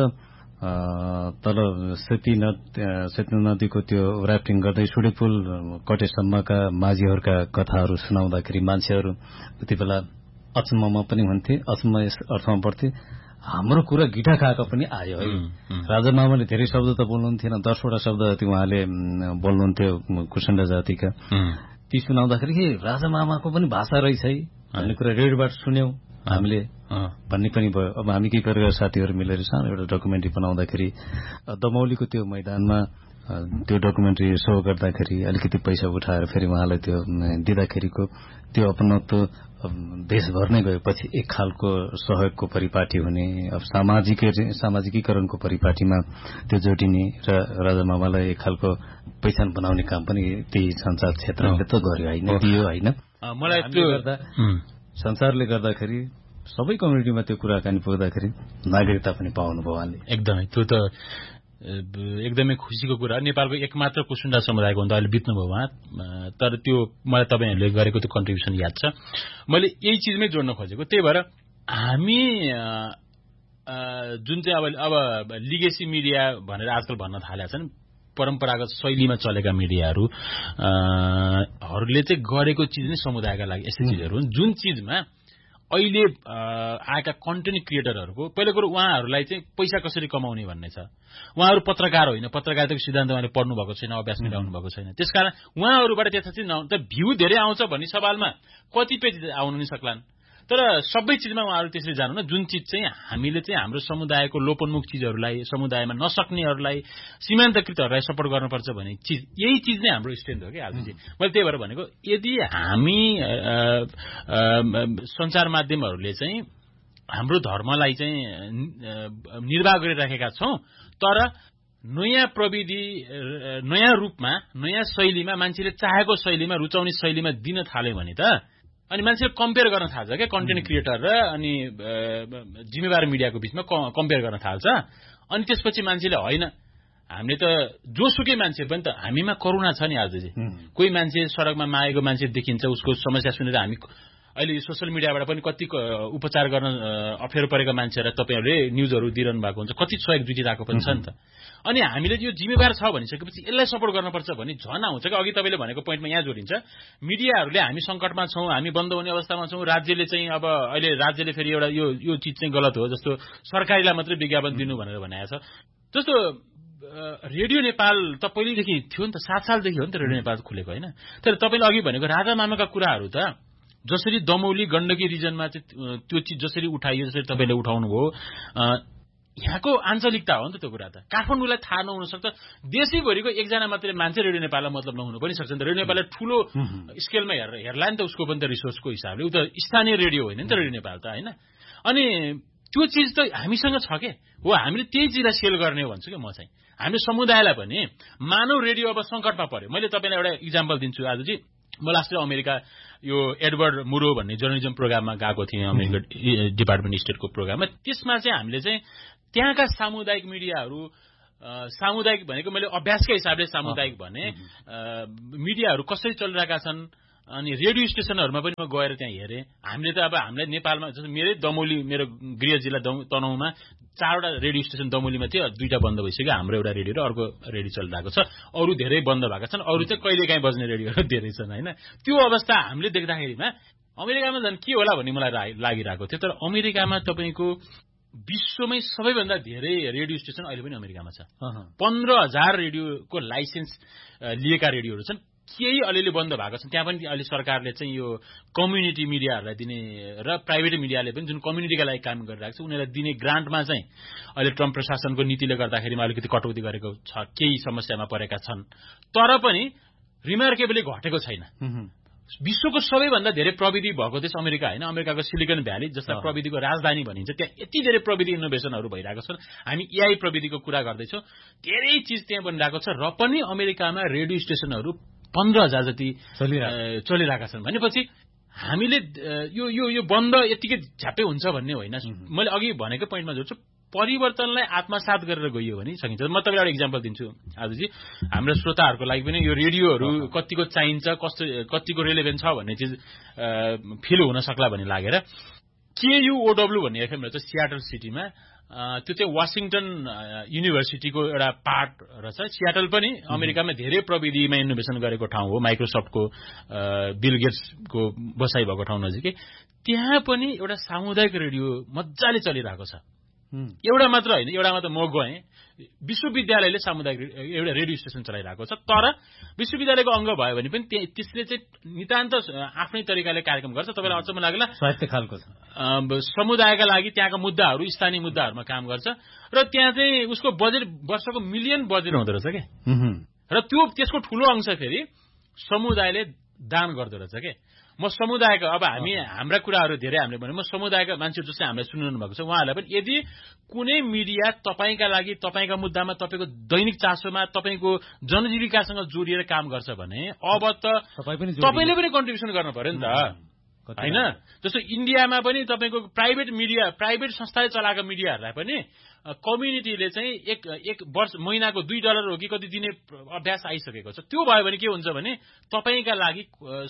तल सेती सेती नदीको त्यो ऱ्याफ्टिङ गर्दै सुडेपुल कटेसम्मका माझीहरूका कथाहरू सुनाउँदाखेरि मान्छेहरू त्यति बेला अचम्ममा पनि हुन्थे। अचम्म यस अर्थमा पर्थ्यो हाम्रो कुरा गिटा खाएको पनि आयो है। राजामामाले धेरै शब्द त बोल्नुहुन्थेन। दसवटा शब्द जति उहाँले बोल्नुहुन्थ्यो कुसुण्डा जातिका। ती सुनाउँदाखेरि के राजामामाको पनि भाषा रहेछ है भन्ने कुरा रेडियोबाट सुन्यौं हामीले भन्ने पनि भयो। अब हामी केही परिवार साथीहरू मिलेर सानो एउटा डकुमेन्ट्री बनाउँदाखेरि दमौलीको त्यो मैदानमा त्यो डकुमेन्ट्री सो गर्दाखेरि अलिकति पैसा उठाएर फेरि उहाँलाई त्यो दिँदाखेरिको त्यो अपनत्व देशभर नै गएपछि एक खालको सहयोगको परिपाटी हुने अब सामाजिक सामाजिकीकरणको परिपाटीमा त्यो जोडिने र राजामामालाई एक खालको पहिचान बनाउने काम पनि त्यही संचार क्षेत्रले त गर्यो होइन दियो होइन। मलाई त्यो गर्दा संसारले गर्दाखेरि सबै कम्युनिटीमा त्यो कुराकानी पुग्दाखेरि नागरिकता पनि पाउनु भयो उहाँले। एकदमै त्यो त एकदमै खुसीको कुरा। नेपालको एकमात्र कुसुण्डा समुदायको हुँदा अहिले बित्नुभयो उहाँ। तर त्यो मलाई तपाईहरुले गरेको त्यो कन्ट्रिब्युसन याद छ। मैले यही चीजमै जोड्न खोजेको। त्यही भएर हामी जुन चाहिँ अब अब लिगेसी मिडिया भनेर आजकल भन्न थालेका छन् परम्परागत शैलीमा चलेका मिडियाहरू हरूले चाहिँ गरेको चीज नै समुदायका लागि यस्तै चीजहरू हुन् जुन चीजमा अहिले आएका कन्टेन्ट क्रिएटरहरूको पहिलो कुरो उहाँहरूलाई चाहिँ पैसा कसरी कमाउने भन्ने छ। उहाँहरू पत्रकार होइन। पत्रकारिताको सिद्धान्त उहाँले पढ्नु भएको छैन अभ्यास मिलाउनु भएको छैन। त्यसकारण उहाँहरूबाट त्यस्ता चाहिँ त भ्यू धेरै आउँछ भन्ने सवालमा कतिपय आउनु नै सक्लान्। तर सबै चीजमा उहाँहरू त्यसरी जानु न जुन चीज चाहिँ हामीले चाहिँ हाम्रो समुदायको लोपोन्मुख चीजहरूलाई समुदायमा नसक्नेहरूलाई सीमान्तकृतहरूलाई सपोर्ट गर्नुपर्छ भन्ने चीज यही चीज नै हाम्रो स्ट्रेन्थ हो कि आज चाहिँ। मैले त्यही भएर भनेको यदि हामी सञ्चार माध्यमहरूले चाहिँ हाम्रो धर्मलाई चाहिँ निर्वाह गरिराखेका छौं तर नयाँ प्रविधि नयाँ रूपमा नयाँ शैलीमा मान्छेले चाहेको शैलीमा रुचाउने शैलीमा दिन थाल्यो भने त अनि मान्छेले कम्पेयर गर्न थाल्छ क्या कन्टेन्ट क्रिएटर र अनि जिम्मेवार मिडियाको बीचमा कम्पेयर गर्न थाल्छ। अनि त्यसपछि मान्छेले होइन हामीले त जोसुकै मान्छे पनि त हामीमा करुणा छ नि आज चाहिँ। कोही मान्छे सडकमा मागेको मान्छे देखिन्छ उसको समस्या सुनेर हामी अहिले सोशल मिडियाबाट पनि कति उपचार गर्न अप्ठ्यारो परेका मान्छेहरूलाई तपाईहरुले न्यूजहरु दिइरहनु भएको हुन्छ। कति सहयोग जुटिरहेको पनि छ नि त। अनि हामीले यो जिम्मेवार छ भनिसकेपछि यसलाई सपोर्ट गर्नुपर्छ भन्ने झन आउँछ कि अघि तपाईले भनेको पोइन्टमा यहाँ जोडिन्छ। मिडियाहरूले हामी संकटमा छौं हामी बन्द हुने अवस्थामा छौं राज्यले चाहिँ अब अहिले राज्यले फेरि एउटा यो यो चीज चाहिँ गलत हो जस्तो सरकारीलाई मात्रै विज्ञापन दिनु भनेर भनेको छ। जस्तो रेडियो नेपाल त पहिलेदेखि थियो नि त, सात सालदेखि हो नि त रेडियो नेपाल खुलेको होइन। तर तपाईँले अघि भनेको राजा मामाका कुराहरू त जसरी दमौली गण्डकी रिजनमा चाहिँ त्यो चिज जसरी उठाइयो, जसरी तपाईँले उठाउनु भयो, यहाँको आञ्चलिकता हो नि त त्यो कुरा त। काठमाडौँलाई थाहा नहुन सक्छ, देशैभरिको एकजना मात्रै मान्छे रेडियो नेपाललाई मतलब नहुनु पनि सक्छ नि त। रेडियो नेपाललाई ठुलो स्केलमा हेर हेर्ला नि त, उसको पनि त रिसोर्सको हिसाबले। ऊ त स्थानीय रेडियो होइन नि त रेडियो नेपाल त होइन। अनि त्यो चिज त हामीसँग छ के हो, हामीले त्यही चिजलाई सेल गर्ने हो भन्छु क्या म चाहिँ। हामीले समुदायलाई पनि मानव रेडियो अब सङ्कटमा पर्यो। मैले तपाईँलाई एउटा इक्जाम्पल दिन्छु। आजजी म लास्ट अमेरिका यो एडवर्ड मुरो भन्ने जर्नलिजम प्रोग्राममा गएको थिएँ, अमेरिका डिपार्टमेन्ट स्टेटको प्रोग्राममा। त्यसमा चाहिँ हामीले चाहिँ त्यहाँका सामुदायिक मिडियाहरू, सामुदायिक भनेको मैले अभ्यासकै हिसाबले सामुदायिक भने, मिडियाहरू कसरी चलिरहेका छन्। अनि रेडियो स्टेसनहरूमा पनि म गएर त्यहाँ हेरेँ। हामीले त अब हामीलाई नेपालमा जस्तो मेरै दमौली, मेरो गृह जिल्ला तनहुँमा चारवटा रेडियो स्टेसन दमौलीमा थियो, दुईटा बन्द भइसक्यो। हाम्रो एउटा रेडियो र अर्को रेडियो चलिरहेको छ, अरू धेरै बन्द भएका छन्, अरू चाहिँ कहिले काहीँ बज्ने रेडियोहरू धेरै छन् होइन। त्यो अवस्था हामीले देख्दाखेरिमा अमेरिकामा झन् के होला भन्ने मलाई लागिरहेको थियो। तर अमेरिकामा तपाईँको विश्वमै सबैभन्दा धेरै रेडियो स्टेसन अहिले पनि अमेरिकामा छ। पन्ध्र हजार रेडियोको लाइसेन्स लिएका रेडियोहरू छन्। केही अलिअलि बन्द भएको छ, त्यहाँ पनि अहिले सरकारले चाहिँ यो कम्युनिटी मिडियाहरूलाई दिने र प्राइभेट मिडियाले पनि जुन कम्युनिटीका लागि काम गरिरहेको छ उनीहरूलाई दिने ग्रान्टमा चाहिँ अहिले ट्रम्प प्रशासनको नीतिले गर्दाखेरिमा अलिकति कटौती गरेको छ, केही समस्यामा परेका छन्। तर पनि रिमार्केबली घटेको छैन। विश्वको सबैभन्दा धेरै प्रविधि भएको देश अमेरिका होइन, अमेरिकाको सिलिकन भ्याली जसलाई प्रविधिको राजधानी भनिन्छ, त्यहाँ यति धेरै प्रविधि इनोभेसनहरू भइरहेको छन्। हामी एआई प्रविधिको कुरा गर्दैछौँ, धेरै चिज त्यहाँ बनिरहेको छ। र पनि अमेरिकामा रेडियो स्टेसनहरू पन्ध्र हजार जति चलिरहेका छन् भनेपछि हामीले यो यो यो बन्द यतिकै झ्याप्पै हुन्छ भन्ने होइन। मैले अघि भनेको पोइन्टमा जोड्छु, परिवर्तनलाई आत्मसात गरेर गइयो भने सकिन्छ। म तपाईँलाई एउटा इक्जाम्पल दिन्छु आजजी, हाम्रो श्रोताहरूको लागि पनि यो रेडियोहरू कतिको चाहिन्छ, कस्तो कतिको रेलेभेन्ट छ भन्ने चिज फिल हुन सक्ला भन्ने लागेर केयुओडब्ल्यू भन्ने एफएम रहेछ सियाटल सिटीमा। त्यो चाहिँ वासिङटन युनिभर्सिटीको एउटा पार्ट रहेछ। सियाटल पनि अमेरिकामा धेरै प्रविधिमा इनोभेसन गरेको ठाउँ हो, माइक्रोसफ्टको बिल गेट्सको बसाइ भएको ठाउँ नजिकै। त्यहाँ पनि एउटा सामुदायिक रेडियो मजाले चलिरहेको छ। एउटा मात्र होइन, एउटा मात्र म गएँ, विश्वविद्यालयले सामुदायिक एउटा रेडियो स्टेसन चलाइरहेको छ। तर विश्वविद्यालयको अङ्ग भयो भने पनि त्यसले चाहिँ नितान्त आफ्नै तरिकाले कार्यक्रम गर्छ। तपाईँलाई अचम्म लाग्ला, स्वायत्त खालको छ, समुदायका लागि त्यहाँका मुद्दाहरू, स्थानीय मुद्दाहरूमा काम गर्छ। र त्यहाँ चाहिँ उसको बजेट वर्षको मिलियन बजेट हुँदो रहेछ के। र त्यो त्यसको ठुलो अंश फेरि समुदायले दान गर्दो रहेछ के। म समुदायको अब हामी हाम्रा कुराहरू धेरै हामीले भन्यौँ, म समुदायका मान्छेहरू जसले हामीलाई सुनिरहनु भएको छ उहाँहरूलाई पनि यदि कुनै मिडिया तपाईँका लागि, तपाईँका मुद्दामा, तपाईँको दैनिक चासोमा, तपाईँको जनजीविकासँग जोडिएर काम गर्छ भने अब त तपाईँले पनि कन्ट्रिब्युसन गर्नु पर्यो नि त होइन। जस्तो इन्डियामा पनि तपाईँको प्राइभेट मिडिया, प्राइभेट संस्थाले चलाएको मिडियाहरूलाई पनि कम्युनिटीले चाहिँ एक एक वर्ष महिनाको दुई डलर हो कि कति दिने अभ्यास आइसकेको छ। त्यो भयो भने के हुन्छ भने तपाईँका लागि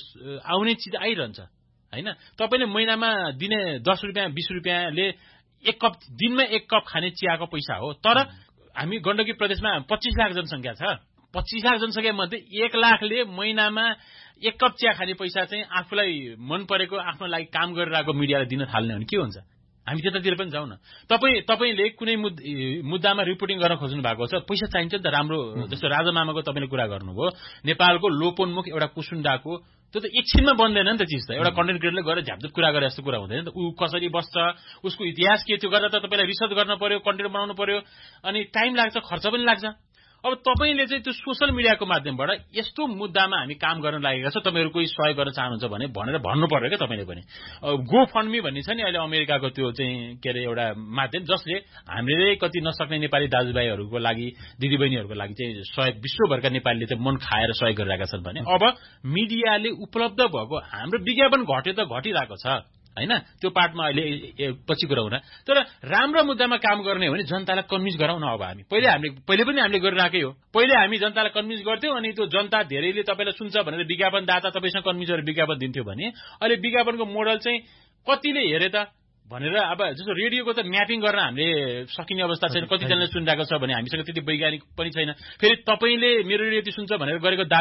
आउने चिज आइरहन्छ होइन। तपाईँले महिनामा दिने दस रुपियाँ बिस रुपियाँले एक कप, दिनमा एक कप खाने चियाको पैसा हो। तर हामी गण्डकी प्रदेशमा पच्चिस लाख जनसङ्ख्या छ, पच्चिस लाख जनसङ्ख्या मध्ये एक लाखले महिनामा एक कप चिया खाने पैसा चाहिँ आफूलाई मन परेको, आफ्नो लागि काम गरिरहेको मिडियालाई दिन थाल्ने भने के हुन्छ। हामी त्यतातिर पनि जाउँ न। तपाईँ तपाईँले कुनै मुद्दामा रिपोर्टिङ गर्न खोज्नु भएको छ, पैसा चाहिन्छ नि त राम्रो। जस्तो राजा मामाको तपाईँले कुरा गर्नुभयो, नेपालको लोपोन्मुख एउटा कुसुण्डाको, त्यो त एकछिनमा बन्दैन नि त चिज त। एउटा कन्टेन्ट क्रिएटरले गएर झ्यापझुप कुरा गरे जस्तो कुरा हुँदैन नि त। ऊ कसरी बस्छ, उसको इतिहास के थियो गर्दा त तपाईँलाई रिसर्च गर्न पर्यो, कन्टेन्ट बनाउनु पर्यो, अनि टाइम लाग्छ, खर्च पनि लाग्छ। अब तपाईँले चाहिँ त्यो सोसल मिडियाको माध्यमबाट यस्तो मुद्दामा हामी काम गर्न लागेका छौँ, तपाईँहरू कोही सहयोग गर्न चाहनुहुन्छ भने भनेर भन्नु पर्यो क्या तपाईँले पनि। गो फन्ड मी भन्ने छ नि अहिले अमेरिकाको त्यो चाहिँ के अरे एउटा माध्यम, जसले हामीले कति नसक्ने नेपाली दाजुभाइहरूको लागि, दिदीबहिनीहरूको लागि चाहिँ सहयोग, विश्वभरका नेपालीले चाहिँ मन खाएर सहयोग गरिरहेका छन् भने अब मिडियाले उपलब्ध भएको हाम्रो विज्ञापन घट्यो त घटिरहेको छ होइन। त्यो पार्टमा अहिले पछि कुरा हुन। तर राम्रो मुद्दामा काम गर्ने हो भने जनतालाई कन्भिन्स गराउन। अब हामी पहिले हामीले पहिले पनि हामीले गरिरहेकै हो। पहिले हामी जनतालाई कन्भिन्स गर्थ्यौँ, अनि त्यो जनता धेरैले तपाईँलाई सुन्छ भनेर विज्ञापनदाता तपाईँसँग कन्भिन्स गरेर विज्ञापन दिन्थ्यो भने अहिले विज्ञापनको मोडल चाहिँ कतिले हेरे त भनेर। अब जस्तो रेडियोको त म्यापिङ गर्न हामीले सकिने अवस्था छैन, कतिजनाले सुनिरहेको छ भने हामीसँग त्यति वैज्ञानिक पनि छैन। फेरि तपाईँले मेरो रेडियो सुन्छ भनेर गरेको दाबी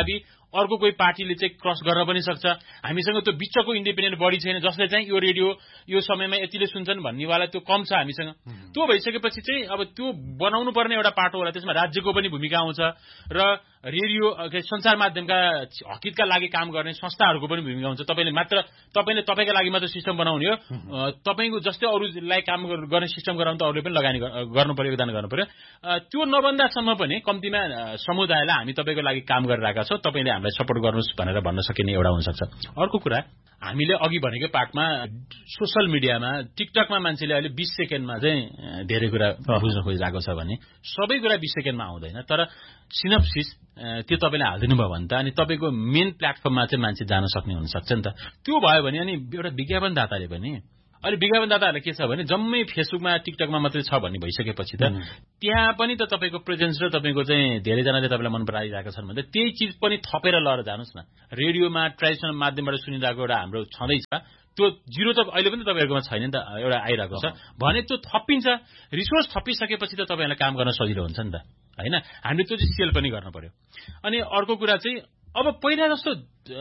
अर्को कोही पार्टीले चाहिँ क्रस गर्न पनि सक्छ। हामीसँग त्यो बिचको इन्डिपेन्डेन्ट बडी छैन जसले चाहिँ यो रेडियो यो समयमा यतिले सुन्छन् भन्नेवाला त्यो कम छ हामीसँग। त्यो भइसकेपछि चाहिँ अब त्यो बनाउनु पर्ने एउटा पाटो होला, त्यसमा राज्यको पनि भूमिका आउँछ र रेडियो सञ्चार माध्यमका हकितका लागि काम गर्ने संस्थाहरूको पनि भूमिका हुन्छ। तपाईँले मात्र तपाईँले तपाईँका लागि मात्र सिस्टम बनाउने हो, तपाईँको जस्तै अरूलाई काम गर्ने सिस्टम गराउनु त अरूले पनि लगानी गर्नु पर्यो, योगदान गर्नु पर्यो। त्यो नभन्दासम्म पनि कम्तीमा समुदायलाई हामी तपाईँको लागि काम गरिरहेका छौँ, तपाईँले हामीलाई सपोर्ट गर्नुहोस् भनेर भन्न सकिने एउटा हुनसक्छ। अर्को कुरा हामीले अघि भनेकै पार्टमा सोसल मिडियामा टिकटकमा मान्छेले अहिले बीस सेकेन्डमा चाहिँ धेरै कुरा बुझ्न खोजिरहेको छ भने सबै कुरा बीस सेकेन्डमा आउँदैन, तर सिनप्सिस त्यो तपाईँले हालिदिनु भयो भने त अनि तपाईँको मेन प्लेटफर्ममा चाहिँ मान्छे जान सक्ने हुनसक्छ नि त। त्यो भयो भने अनि एउटा विज्ञापनदाताले पनि अहिले विज्ञापनदाताहरूले के छ भने जम्मै फेसबुकमा टिकटकमा मात्रै छ भन्ने भइसकेपछि त त्यहाँ पनि त तपाईँको प्रेजेन्स र तपाईँको चाहिँ धेरैजनाले तपाईँलाई मन पराइरहेका छन् भने त्यही चिज पनि थपेर लएर जानुहोस् न। रेडियोमा ट्रेडिसनल माध्यमबाट सुनिरहेको एउटा हाम्रो छँदैछ, त्यो जिरो त अहिले पनि तपाईँहरूकोमा छैन नि त, एउटा आइरहेको छ भने त्यो थपिन्छ। रिसोर्स थपिसकेपछि त तपाईँहरूलाई काम गर्न सजिलो हुन्छ नि त, होइन? हामीले त्यो चाहिँ सेल पनि गर्नु पर्यो। अनि अर्को कुरा चाहिँ अब पहिला जस्तो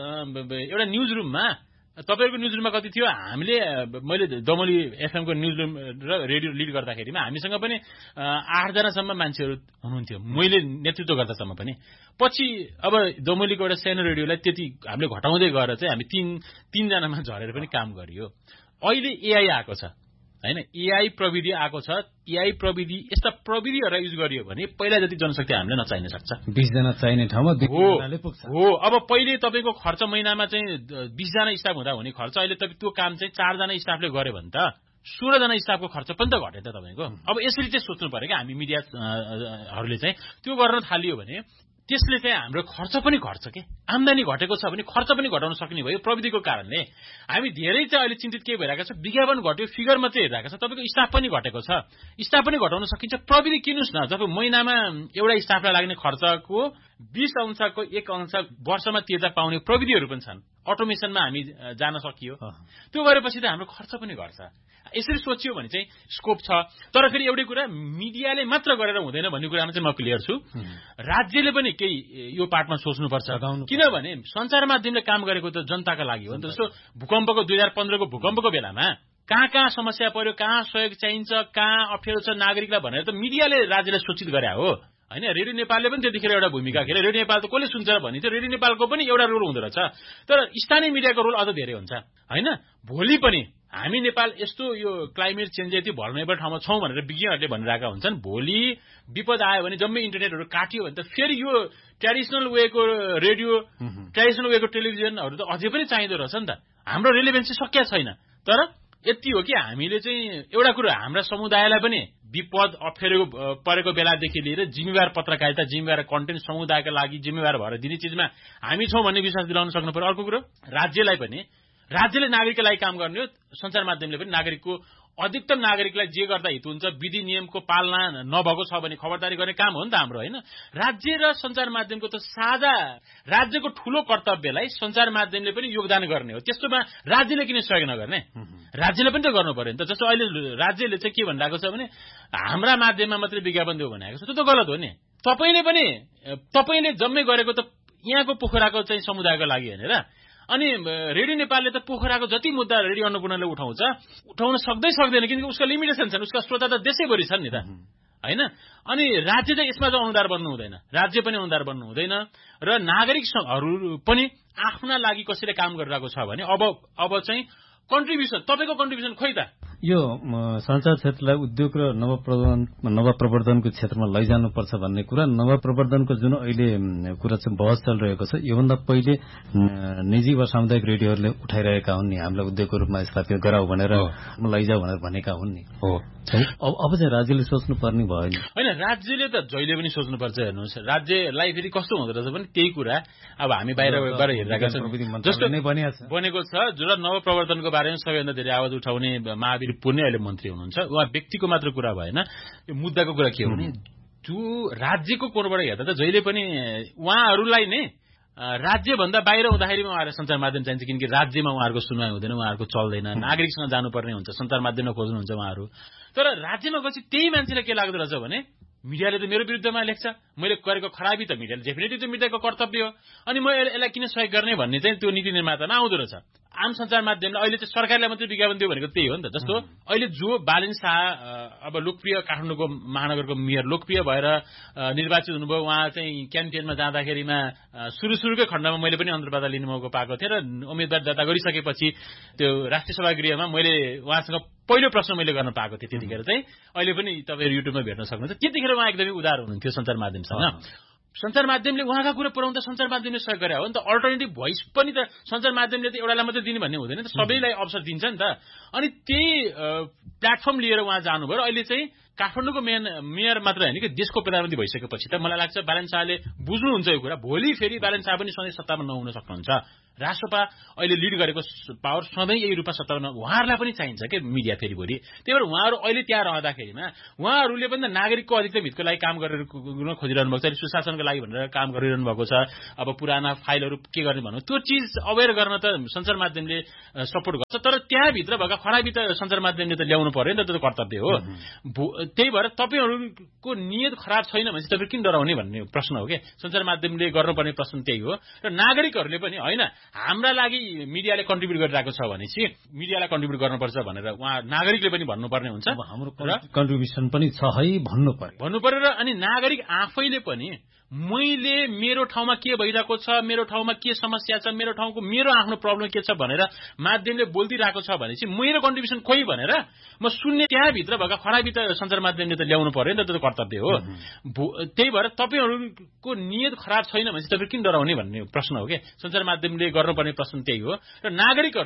एउटा न्युज रुममा तपाईँहरूको न्युज रुममा कति थियो, हामीले मैले दमोली एफएमको न्युज रुम र रेडियो लिड गर्दाखेरिमा हामीसँग पनि आठजनासम्म मान्छेहरू हुनुहुन्थ्यो, मैले नेतृत्व गर्दासम्म पनि। पछि अब दमोलीको एउटा सानो रेडियोलाई त्यति हामीले घटाउँदै गएर चाहिँ हामी तीन तीनजनामा झरेर पनि काम गरियो। अहिले एआई आएको छ, होइन? एआई प्रविधि आएको छ। एआई प्रविधि यस्ता प्रविधिहरूलाई युज गरियो भने पहिला जति जनशक्ति हामीले नचाहिन सक्छ। बीसजना चाहिने ठाउँमा हो। अब पहिले तपाईँको खर्च महिनामा चाहिँ बीसजना स्टाफ हुँदा हुने खर्च अहिले तपाईँ त्यो काम चाहिँ चारजना स्टाफले गर्यो भने त सोह्रजना स्टाफको खर्च पनि त घट्यो त तपाईँको। अब यसरी चाहिँ सोच्नु पर्यो क्या हामी मिडियाहरूले चाहिँ त्यो गर्न थालियो भने त्यसले चाहिँ हाम्रो खर्च पनि घट्छ के। आम्दानी घटेको छ भने खर्च पनि घटाउन सक्ने भयो प्रविधिको कारणले। हामी धेरै चाहिँ अहिले चिन्तित के भइरहेको छ, विज्ञापन घट्यो, फिगर मात्रै हेरिरहेको छ, तपाईँको स्टाफ पनि घटेको छ। स्टाफ पनि घटाउन सकिन्छ, प्रविधि किन्नुहोस् न। जब महिनामा एउटा स्टाफलाई लाग्ने खर्चको बीस अंशको एक अंश वर्षमा तिर्दा पाउने प्रविधिहरू पनि छन्। अटोमेसनमा हामी जान सकियो, त्यो गरेपछि त हाम्रो खर्च पनि घट्छ। यसरी सोचियो भने चाहिँ स्कोप छ। तर फेरि एउटै कुरा मिडियाले मात्र गरेर हुँदैन भन्ने कुरामा चाहिँ म क्लियर छु। राज्यले पनि केही यो पार्टमा सोच्नुपर्छ, किनभने सञ्चार माध्यमले काम गरेको त जनताका लागि हो नि त। जस्तो भूकम्पको दुई हजार पन्ध्रको भूकम्पको बेलामा कहाँ कहाँ समस्या पर्यो, कहाँ सहयोग चाहिन्छ, कहाँ अप्ठ्यारो छ नागरिकलाई भनेर त मिडियाले राज्यलाई सूचित गरे हो, होइन? रेडियो नेपालले पनि त्यतिखेर एउटा भूमिका खेल्यो। रेडियो नेपाल त कसले सुन्छ र भन्ने थियो, रेडियो नेपालको पनि एउटा रोल हुँदो रहेछ। तर स्थानीय मिडियाको रोल अझ धेरै हुन्छ, होइन? भोलि पनि हामी नेपाल यस्तो यो क्लाइमेट चेन्ज यति भल्नेबल ठाउँमा छौँ भनेर विज्ञहरूले भनिरहेका हुन्छन्। भोलि विपद आयो भने जम्मै इन्टरनेटहरू काटियो भने त फेरि यो ट्रेडिसनल वेको रेडियो, ट्रेडिसनल वेको टेलिभिजनहरू त अझै पनि चाहिँदो रहेछ नि त। हाम्रो रेलिभेन्सी सकिया छैन। तर यति हो कि हामीले चाहिँ एउटा कुरो हाम्रा समुदायलाई पनि विपद अप्ठ्यारो परेको बेलादेखि लिएर जिम्मेवार पत्रकारिता, जिम्मेवार कन्टेन्ट समुदायका लागि जिम्मेवार भएर दिने चिजमा हामी छौँ भन्ने विश्वास दिलाउन सक्नु पर्यो। अर्को कुरो राज्यलाई पनि, राज्यले नागरिकका लागि काम गर्ने हो, सञ्चार माध्यमले पनि नागरिकको अधिकतम नागरिकलाई जे गर्दा हित हुन्छ, विधि नियमको पालना नभएको छ भने खबरदारी गर्ने काम हो नि त हाम्रो, होइन? राज्य र सञ्चार माध्यमको त साझा, राज्यको ठूलो कर्तव्यलाई सञ्चार माध्यमले पनि योगदान गर्ने हो। त्यस्तोमा राज्यले किन सहयोग नगर्ने? राज्यले पनि त गर्नु पर्यो नि त। जस्तो अहिले राज्यले चाहिँ के भनिरहेको छ भने हाम्रा माध्यममा मात्रै विज्ञापन देऊ भनेको छ, त्यो त गलत हो नि। तपाईँले पनि तपाईँले जम्मै गरेको त यहाँको पोखराको चाहिँ समुदायको लागि हेरेर, अनि रेडियो नेपालले त पोखराको जति मुद्दा रेडियो अन्नपूर्णले उठाउँछ उठाउन सक्दै सक्दैन, किनकि उसका लिमिटेसन छन्, उसका श्रोता त देशैभरि छन् नि त, होइन? अनि राज्य चाहिँ यसमा चाहिँ अनुदार बन्नु हुँदैन, राज्य पनि अनुदार बन्नु हुँदैन। र नागरिकहरू पनि आफ्ना लागि कसैले काम गरिरहेको छ भने अब अब चाहिँ कन्ट्रिब्युसन, तपाईँको कन्ट्रिब्युसन खोइ त। यो सञ्चार क्षेत्रलाई उद्योग र नवप्रवर्धन नवप्रवर्धनको क्षेत्रमा लैजानुपर्छ भन्ने कुरा, नवप्रवर्धनको जुन अहिले कुरा चाहिँ बहस चलिरहेको छ, योभन्दा पहिले निजी वा सामुदायिक रेडियोहरूले उठाइरहेका हुन् नि, हामीलाई उद्योगको रूपमा स्थापित गराऊ भनेर लैजाऊ भनेर भनेका हुन् नि। हो, अब अब चाहिँ राज्यले सोच्नुपर्ने भयो नि, होइन? राज्यले त जहिले पनि सोच्नुपर्छ। हेर्नुहोस्, राज्यलाई फेरि कस्तो हुँदो रहेछ भने त्यही कुरा अब हामी बाहिरबाट हेरिरहेका छौँ। जस्तो बनेको छ जो नवप्रवर्धनको बारेमा सबैभन्दा धेरै आवाज उठाउने महावीर पुण्य अहिले मन्त्री हुनुहुन्छ, उहाँ व्यक्तिको मात्र कुरा भएन, यो मुद्दाको कुरा के हो भने जो राज्यको कोणबाट हेर्दा त जहिले पनि उहाँहरूलाई नै राज्यभन्दा बाहिर हुँदाखेरि उहाँहरू सञ्चार माध्यम चाहिन्छ, किनकि राज्यमा उहाँहरूको सुनवाई हुँदैन, उहाँहरूको चल्दैन, नागरिकसँग जानुपर्ने हुन्छ, सञ्चार माध्यममा खोज्नुहुन्छ उहाँहरू। तर राज्यमा गएपछि त्यही मान्छेलाई के लाग्दो रहेछ भने मिडियाले त मेरो विरुद्धमा लेख्छ, मैले गरेको खराबी त मिडियाले डेफिनेटली त्यो मिडियाको कर्तव्य हो, अनि म यसलाई किन सहयोग गर्ने भन्ने चाहिँ त्यो नीति निर्मातामा आउँदो रहेछ। आम सञ्चार माध्यमले अहिले चाहिँ सरकारलाई मात्रै विज्ञापन दियो भनेको त्यही हो नि त। जस्तो अहिले जो बालिन शाह अब लोकप्रिय काठमाडौँको महानगरको मेयर लोकप्रिय भएर निर्वाचित हुनुभयो, उहाँ चाहिँ क्याम्पेनमा जाँदाखेरिमा सुरु सुरुकै खण्डमा मैले पनि अन्तर्वार्ता लिने मौका पाएको थिएँ र उम्मेदवार दर्ता गरिसकेपछि त्यो राष्ट्रिय सभा गृहमा मैले उहाँसँग पहिलो प्रश्न मैले गर्न पाएको थिएँ। त्यतिखेर चाहिँ अहिले पनि तपाईँहरू युट्युबमा भेट्न सक्नुहुन्छ, त्यतिखेर उहाँ एकदमै उदार हुनुहुन्थ्यो सञ्चार माध्यमसँग। सञ्चार माध्यमले उहाँका कुरा पुर्याउँदा सञ्चार माध्यमले सहयोग गरे हो नि त। अल्टरनेटिभ भोइस पनि त सञ्चार माध्यमले त एउटालाई मात्रै दिने भन्ने हुँदैन नि त, सबैलाई अवसर दिन्छ नि त। अनि त्यही प्लेटफर्म लिएर उहाँ जानुभयो। अहिले चाहिँ काठमाडौँको मेयर मेयर मात्र होइन कि देशको प्रधानमन्त्री भइसकेपछि त मलाई लाग्छ बालन शाहले बुझ्नुहुन्छ यो कुरा। भोलि फेरि बालन शाह पनि सधैँ सत्तामा नहुन सक्नुहुन्छ। राष्ट्रपा अहिले लिड गरेको पावर सधैँ यही रूपमा सत्तामा उहाँहरूलाई पनि चाहिन्छ के मिडिया फेरि भोलि। त्यही भएर उहाँहरू अहिले त्यहाँ रहँदाखेरिमा उहाँहरूले पनि त नागरिकको अधिकतम हितको लागि काम गरेर खोजिरहनु भएको छ, सुशासनको लागि भनेर काम गरिरहनु भएको छ। अब पुराना फाइलहरू के गर्ने भन्नु त्यो चिज अवेर गर्न त सञ्चार माध्यमले सपोर्ट गर्छ, तर त्यहाँभित्र भएका खराबी त सञ्चार माध्यमले त ल्याउनु पर्यो नि त, त्यो कर्तव्य हो। त्यही भएर तपाईँहरूको नियत खराब छैन भने चाहिँ तपाईँ किन डराउने भन्ने प्रश्न हो कि सञ्चार माध्यमले गर्नुपर्ने प्रश्न त्यही हो। र नागरिकहरूले पनि होइन हाम्रा लागि मिडियाले कन्ट्रिब्युट गरिरहेको छ भने चाहिँ मिडियालाई कन्ट्रिब्युट गर्नुपर्छ भनेर उहाँ नागरिकले पनि भन्नुपर्ने हुन्छ। हाम्रो कन्ट्रिब्युसन पनि छ है भन्नु पर्यो भन्नु पर्यो र अनि नागरिक आफैले पनि मैले मेरो ठाउँमा के भइरहेको छ, मेरो ठाउँमा के समस्या छ, मेरो ठाउँको मेरो आफ्नो प्रब्लम के छ भनेर माध्यमले बोलिदिरहेको छ भने चाहिँ मेरो कन्ट्रिब्युसन खोइ भनेर म सुन्ने त्यहाँभित्र भएका खराबी त सञ्चार माध्यमले त ल्याउनु पर्यो नि त, त्यो कर्तव्य हो। त्यही भएर तपाईँहरूको नियत खराब छैन भने चाहिँ तपाईँ किन डराउने भन्ने प्रश्न हो कि सञ्चार माध्यमले गर्नुपर्ने प्रश्न त्यही हो। र नागरिकहरू